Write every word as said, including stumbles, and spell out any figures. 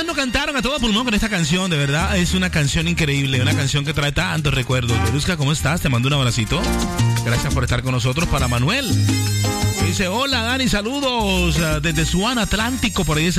lo cantaron a todo pulmón con esta canción, de verdad, es una canción increíble, una canción que trae tantos recuerdos. Verusca, ¿cómo estás? Te mando un abracito. Gracias por estar con nosotros. Para Manuel, dice, hola Dani, saludos uh, desde Suana Atlántico, por ahí de